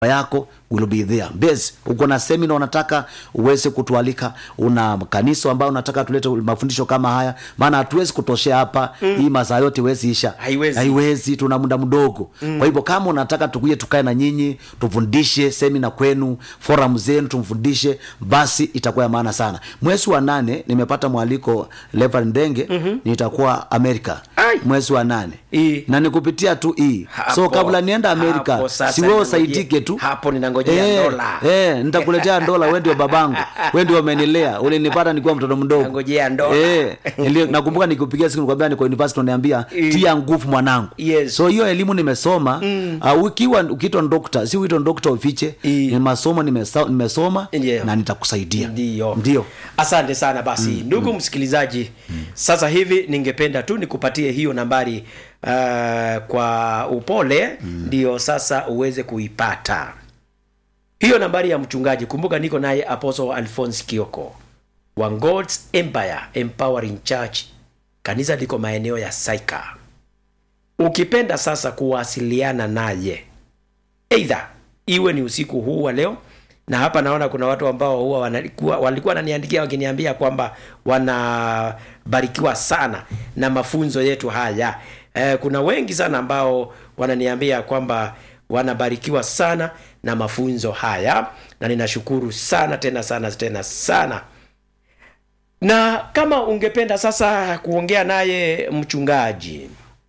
yako will be there. Base, uko na seminar unataka uweze kutualika, una kanisa ambao unataka tulete mafundisho kama haya, maana hatuwezi kutoshea hapa hii masaa yote huwezi isha. Haiwezi, tuna muda mdogo. Kwa hivyo kama unataka tukuje tukae na nyinyi, tufundishe seminar kwenu, forum zenu tumfundishe, basi itakuwa maana sana. Mwezi wa 8 nimepata mwaliko Reverend Ndenge, nitakuwa Amerika. Mwezi wa 8. Na nikupitia tu hii. So kabla nienda Amerika, si wewe saidike tu. Hapo ninangojea dola. Nitakuletea dola, wewe ndio babangu. Wewe ndio umenilea. Ulinipata nikiwa mtoto mdogo. Nangojea dola. Nakumbuka nikupigia siku nikwambia niko university unaniambia tia nguvu mwanangu. Yes. So hiyo elimu nimesoma, ukiitwa doctor, si uitwa doctor ufiche. Ni masomo nimesoma na nitakusaidia. Ndio. Asante sana basi. Ndugu msikilizaji, sasa hivi ningependa tu nikupatie hiyo nambari kwa upole, ndio sasa uweze kuipata. Hiyo nambari ya mchungaji, kumbuka niko naye Apostle Alphonse Kioko wa God's Empire Empowering Church. Kanisa liko maeneo ya Saika. Ukipenda sasa kuwasiliana naye, either iwe ni usiku huu wa leo, na hapa naona kuna watu ambao huwa walikuwa wananiandikia wakiniambia kwamba wanabarikiwa sana na mafunzo yetu haya. Kuna wengi sana ambao wananiambia kwamba wanabarikiwa sana na mafunzo haya, na ninashukuru sana tena sana. Na kama ungependa sasa kuongea naye mchungaji,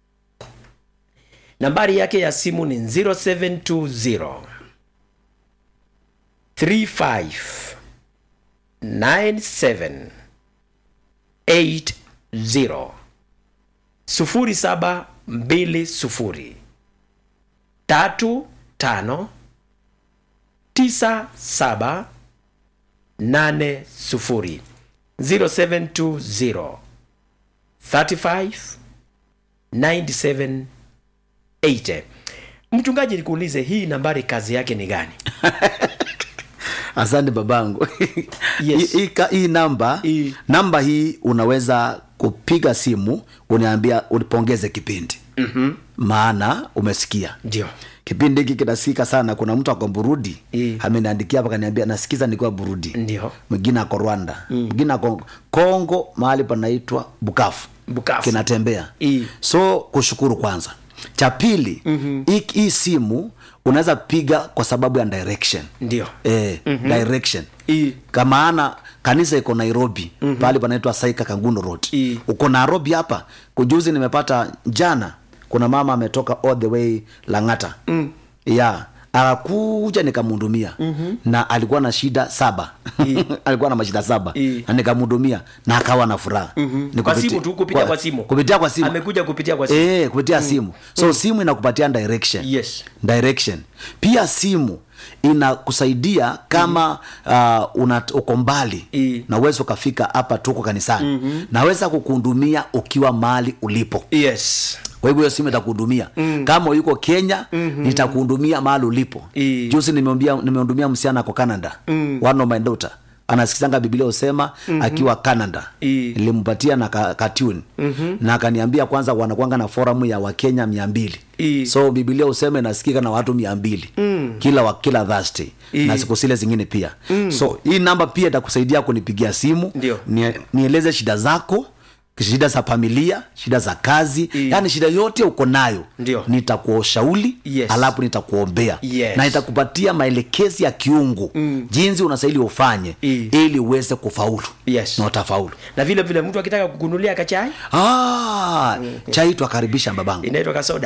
nambari yake ya simu ni 0720 35 97 80 0720 35 97 80 0720 35 97 80. Mchungaji, nikuulize, hii nambari kazi yake ni gani? Asante babangu. Yes. Hii namba hii unaweza kupiga simu uniambia unipongeze kipindi. Maana umesikia. Ndio. Kipindi hiki kinasika sana. Kuna mtu ako Burundi ameniandikia hapa kaniambia nasikiza nikiwa Burundi. Ndio. Mwingine ako Rwanda, mwingine ako Kongo, mahali panaitwa Bukavu. Kinatembea. So kushukuru kwanza. Cha pili, hii simu unaweza piga kwa sababu ya direction. Ndio. Direction. Kama ana kanisa iko Nairobi, pale panaitwa Saika Kangundo Road. Uko Nairobi hapa, kujuzi nimepata jana kuna mama ametoka all the way Langata. Akakuja nikamhudumia. Na alikuwa na shida 7. Alikuwa na mashida 7. Na nikamhudumia na akawa na furaha. Kwa simu tu, kupitia kwa simu. Kupitia kwa simu. Amekuja kupitia kwa simu. Kupitia simu. So simu inakupatia direction. Yes. Direction. Pia simu inakusaidia kama uko mbali na uwezo kafika hapa tuko kanisani. Naweza kukuhudumia ukiwa mahali ulipo. Yes. Kwa hivyo simu itakuhudumia. Kama yuko Kenya, nitakuhudumia mahali ulipo. Juzi nimehudumia msichana kwa Canada. One of my daughter anasikizanga Biblia usema akiwa Canada. Nilimpatia na cartoon. Na akaniambia kwanza wanakuanga na forum ya Wakenya 200. So Biblia useme nasikika na watu 200. Kila Thursday. Na siku zile zingine pia. So hii namba pia itakusaidia kunipigia simu. Nieleze shida zako, shida za familia, shida za kazi, yani shida yote uko nayo. Nitakuoshauri, alafu nitakuombea. Na nitakupatia maelekezi ya kiungu jinsi unastahili ufanye ili uweze kufaulu. Na utafaulu. Na vile mtu akitaka kukunulia kachai, chai tukaribisha babangu. Inaitwa kasoda.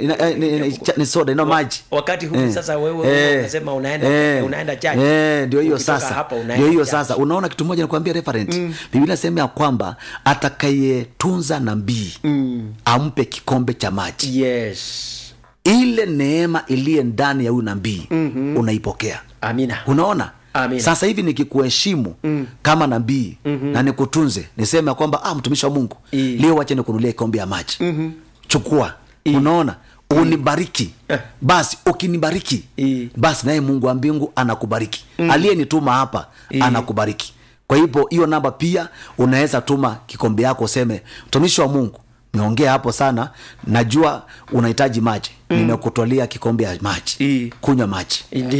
Ni soda, ina maji. Wakati huu sasa wewe unasema unaenda chai. Ndio hiyo sasa. Unaona kitu moja nakwambia referent. Biblia inasema kwamba atakayetunza nabii ampe kikombe cha maji. Yes. Ile neema iliye ndani ya huyu nabii unaipokea. Amina. Unaona? Amina. Sasa hivi nikikuheshimu kama nabii na nikutunze, niseme kwamba mtumishi wa Mungu, leo wacha nikununulie kikombe ya maji. Chukua. Unaona? Unibariki. Basi ukinibariki, basi naye Mungu wa mbingu anakubariki. Aliyenituma hapa anakubariki. Kwa hivyo hiyo namba pia unaweza tuma kikombe yako useme mtumishi wa Mungu, Niongea hapo sana, najua unahitaji maji. Nimekutolea kikombe ya maji. Kunywa maji.